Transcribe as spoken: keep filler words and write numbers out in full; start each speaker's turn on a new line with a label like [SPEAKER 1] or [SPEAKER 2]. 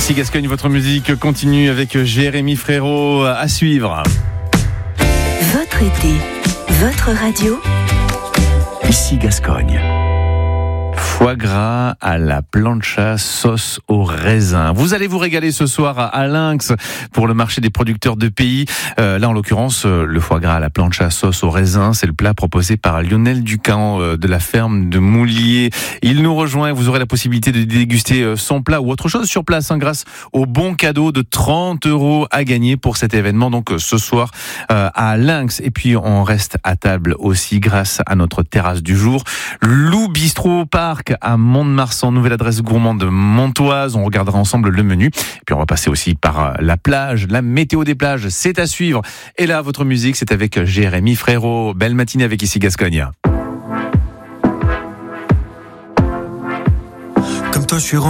[SPEAKER 1] Ici Gascogne, votre musique continue avec Jérémy Frérot à suivre.
[SPEAKER 2] Votre été, votre radio.
[SPEAKER 3] Ici Gascogne.
[SPEAKER 1] Foie gras à la plancha sauce au raisin. Vous allez vous régaler ce soir à Lynx pour le marché des producteurs de pays. Euh, là, en l'occurrence, le foie gras à la plancha sauce au raisin, c'est le plat proposé par Lionel Ducamp euh, de la ferme de Moulier. Il nous rejoint et vous aurez la possibilité de déguster son plat ou autre chose sur place hein, grâce au bon cadeau de trente euros à gagner pour cet événement. Donc ce soir euh, à Lynx. Et puis on reste à table aussi grâce à notre terrasse du jour. Lou Bistrot Parc à Mont-de-Marsan, nouvelle adresse gourmande de Montoise. On regardera ensemble le menu. Et puis on va passer aussi par la plage, la météo des plages, c'est à suivre. Et là, votre musique, c'est avec Jérémy Frérot. Belle matinée avec Ici Gascogne.
[SPEAKER 4] Comme toi, je suis